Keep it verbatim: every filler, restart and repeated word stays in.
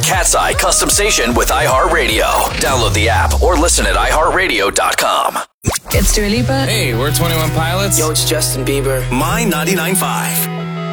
Cat's Eye Custom Station with iHeartRadio. Download the app or listen at i heart radio dot com. It's Dua Lipa. Hey, we're twenty-one Pilots. Yo, it's Justin Bieber. My ninety-nine point five.